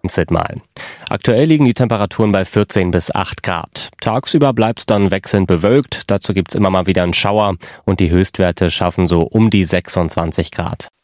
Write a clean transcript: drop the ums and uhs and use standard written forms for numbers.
Mal. Aktuell liegen die Temperaturen bei 14 bis 8 Grad. Tagsüber bleibt es dann wechselnd bewölkt, dazu gibt's immer mal wieder einen Schauer und die Höchstwerte schaffen so um die 26 Grad.